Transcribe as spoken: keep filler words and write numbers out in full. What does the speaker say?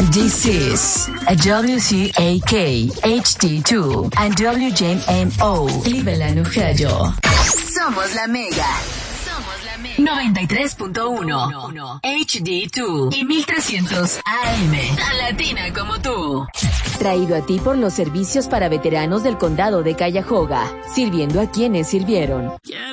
This is a W C A K, H D two, and W J M O, Cleveland, Ohio. Somos la Mega. Somos la Mega. noventa y tres punto uno, H D dos y mil trescientos A M. Tan latina como tú. Traído a ti por los servicios para veteranos del condado de Cuyahoga, sirviendo a quienes sirvieron. Yeah.